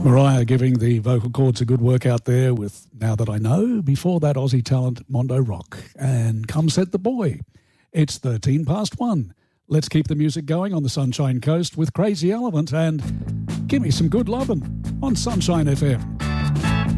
Mariah giving the vocal cords a good workout there with Now That I Know. Before that, Aussie talent Mondo Rock and Come Set the Boy. It's 13 past 1. Let's keep the music going on the Sunshine Coast with Crazy Elephant and Give Me Some Good Lovin' on Sunshine FM.